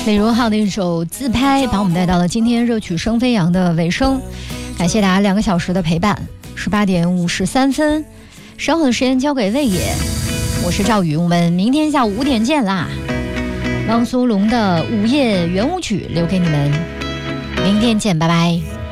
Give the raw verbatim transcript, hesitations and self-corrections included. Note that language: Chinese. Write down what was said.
李荣浩的一首自拍把我们带到了今天热曲声飞扬的尾声，感谢大家两个小时的陪伴。十八点五十三分，稍后的时间交给魏野，我是赵宇，我们明天下午五点见啦。汪苏泷的午夜圆舞曲留给你们，明天见，拜拜。